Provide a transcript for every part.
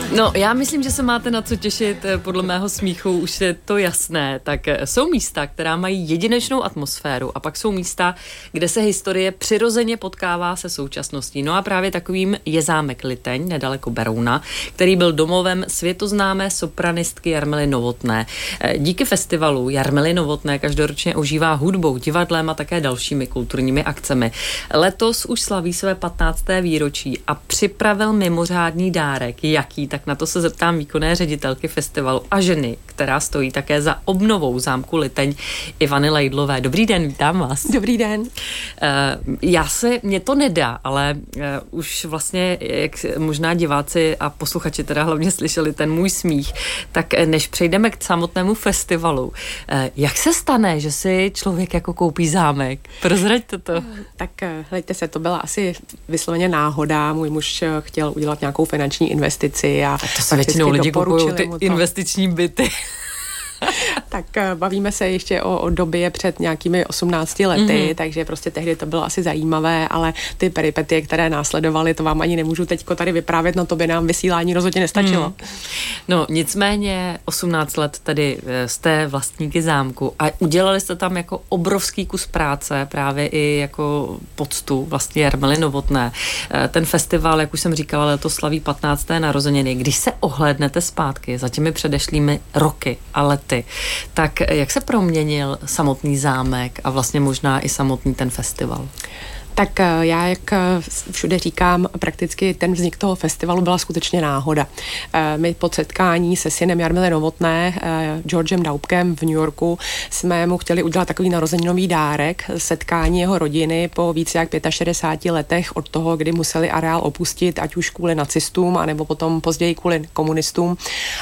No, já myslím, že se máte na co těšit, podle mého smíchu už je to jasné. Tak jsou místa, která mají jedinečnou atmosféru a pak jsou místa, kde se historie přirozeně potkává se současností. No a právě takovým je zámek Liteň, nedaleko Berouna, který byl domovem světoznámé sopranistky Jarmily Novotné. Díky festivalu Jarmily Novotné každoročně ožívá hudbou, divadlem a také dalšími kulturními akcemi. Letos už slaví své 15. výročí a připravil mimořádný dárek. Jaký? Tak na to se zeptám výkonné ředitelky festivalu a ženy, která stojí také za obnovou zámku Liteň, Ivany Lejdlové. Dobrý den, vítám vás. Dobrý den. Mně to nedá, ale už vlastně, jak možná diváci a posluchači teda hlavně slyšeli ten můj smích, tak než přejdeme k samotnému festivalu, jak se stane, že si člověk jako koupí zámek? Prozraďte to. Tak hejte se, to byla asi vysloveně náhoda. Můj muž chtěl udělat nějakou finanční investici a to se většinou lidi kupují ty investiční byty. Tak bavíme se ještě o době před nějakými 18 lety, takže prostě tehdy to bylo asi zajímavé, ale ty peripetie, které následovaly, to vám ani nemůžu teďko tady vyprávět, no to by nám vysílání rozhodně nestačilo. No nicméně 18 let tedy jste vlastníky zámku a udělali jste tam jako obrovský kus práce, právě i jako poctu vlastně Jarmily Novotné. Ten festival, jak už jsem říkala, letos slaví 15. narozeniny. Když se ohlédnete zpátky za těmi předešlými roky a lety, tak jak se proměnil samotný zámek a vlastně možná i samotný ten festival? Tak já, jak všude říkám, prakticky ten vznik toho festivalu byla skutečně náhoda. My po setkání se synem Jarmily Novotné, Georgem Daubkem v New Yorku, jsme mu chtěli udělat takový narozeninový dárek, setkání jeho rodiny po více jak 65 letech od toho, kdy museli areál opustit, ať už kvůli nacistům, anebo potom později kvůli komunistům.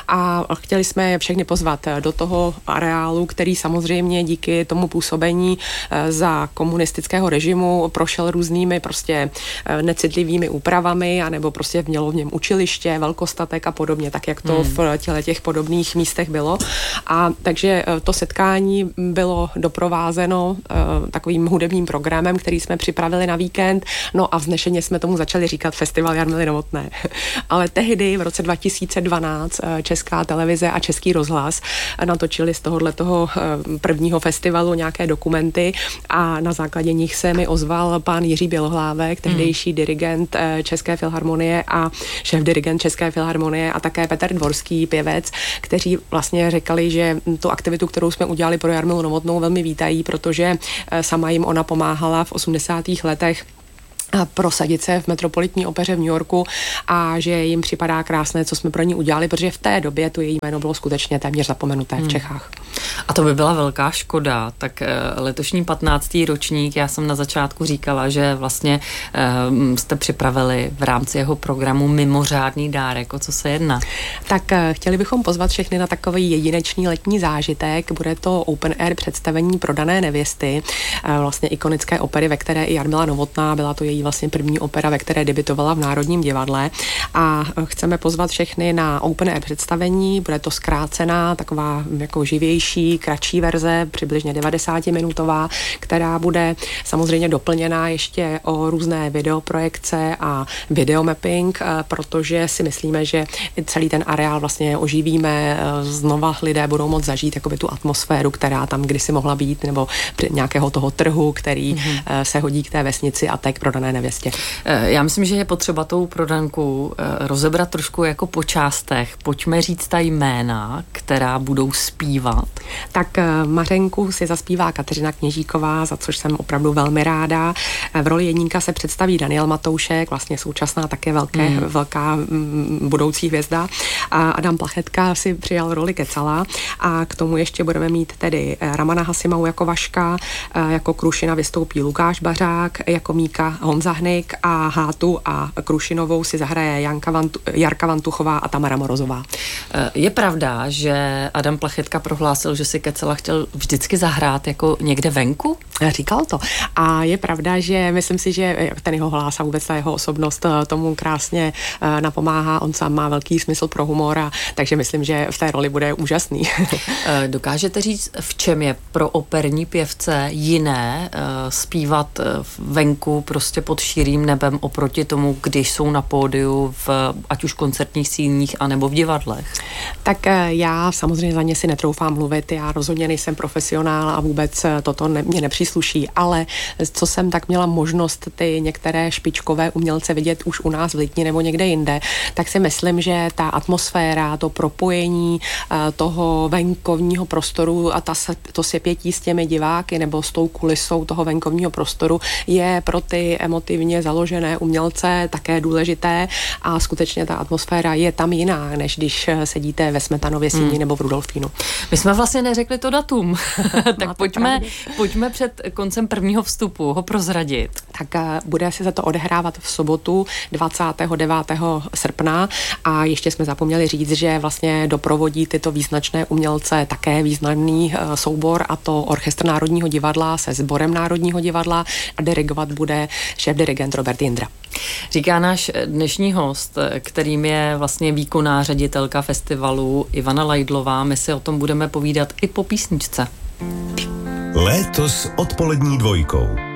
A chtěli jsme je všechny pozvat do toho areálu, který samozřejmě díky tomu působení za komunistického režimu prošel různými prostě necitlivými úpravami, anebo prostě mělo v něm učiliště, velkostatek a podobně, tak jak to v těch podobných místech bylo. A takže to setkání bylo doprovázeno takovým hudebním programem, který jsme připravili na víkend, no a vznešeně jsme tomu začali říkat Festival Jarmily Novotné. Ale tehdy v roce 2012 Česká televize a Český rozhlas natočili z tohoto prvního festivalu nějaké dokumenty a na základě nich se mi ozval pán Jiří Bělohlávek, tehdejší dirigent České filharmonie a šéfdirigent České filharmonie a také Petr Dvorský, pěvec, kteří vlastně řekali, že tu aktivitu, kterou jsme udělali pro Jarmilu Novotnou, velmi vítají, protože sama jim ona pomáhala v 80. letech prosadit se v Metropolitní opeře v New Yorku a že jim připadá krásné, co jsme pro ní udělali, protože v té době to její jméno bylo skutečně téměř zapomenuté v Čechách. A to by byla velká škoda. Tak letošní 15. ročník, já jsem na začátku říkala, že vlastně jste připravili v rámci jeho programu mimořádný dárek. O co se jedná? Tak chtěli bychom pozvat všechny na takový jedinečný letní zážitek. Bude to open air představení Prodané nevěsty, vlastně ikonické opery, ve které i Jarmila Novotná, byla to její vlastně první opera, ve které debutovala v Národním divadle, a chceme pozvat všechny na open air představení. Bude to zkrácená, taková jako živější, kratší verze, přibližně 90-minutová, která bude samozřejmě doplněná ještě o různé videoprojekce a videomapping, protože si myslíme, že celý ten areál vlastně oživíme, znova lidé budou moct zažít jakoby tu atmosféru, která tam kdysi mohla být, nebo nějakého toho trhu, který se hodí k té vesnici a té k Prodané nevěstě. Já myslím, že je potřeba tou prodanku rozebrat trošku jako po částech. Pojďme říct ta jména, která budou zpívat. Tak Mařenku si zaspívá Kateřina Kněžíková, za což jsem opravdu velmi ráda. V roli jedinka se představí Daniel Matoušek, vlastně současná také velká budoucí hvězda. A Adam Plachetka si přijal roli Kecala a k tomu ještě budeme mít tedy Ramana Hasimau jako Vaška, jako Krušina vystoupí Lukáš Bařák, jako Míka Honza Hnyk a Hátu a Krušinovou si zahraje Jarka Vantuchová a Tamara Morozová. Je pravda, že Adam Plachetka prohlásil, že si Kecela chtěl vždycky zahrát jako někde venku? Říkal to. A je pravda, že myslím si, že ten jeho hlas a vůbec ta jeho osobnost tomu krásně napomáhá. On sám má velký smysl pro humor, takže myslím, že v té roli bude úžasný. Dokážete říct, v čem je pro operní pěvce jiné zpívat venku prostě pod širým nebem oproti tomu, když jsou na pódiu ať už koncertních síních anebo v divadlech? Tak já samozřejmě za ně si netroufám mluvit, já rozhodně nejsem profesionál a vůbec toto mě nepřísluší, ale co jsem tak měla možnost ty některé špičkové umělce vidět už u nás v Letní nebo někde jinde, tak si myslím, že ta atmosféra, to propojení toho venkovního prostoru a to sepětí s těmi diváky nebo s tou kulisou toho venkovního prostoru je pro ty emotivně založené umělce také důležité a skutečně ta atmosféra je tam jiná, než když sedíte ve Smetanově síni nebo v Rudolfínu. My jsme vlastně neřekli to datum, tak pojďme před koncem prvního vstupu ho prozradit. Tak bude se za to odehrávat v sobotu 29. srpna a ještě jsme zapomněli říct, že vlastně doprovodí tyto význačné umělce také významný soubor, a to Orchestr Národního divadla se Sborem Národního divadla a dirigovat bude šéfdirigent Robert Jindra. Říká náš dnešní host, kterým je vlastně výkonná ředitelka festivalu Ivana Lajdlová. My si o tom budeme povídat i po písničce. Léto s odpolední dvojkou.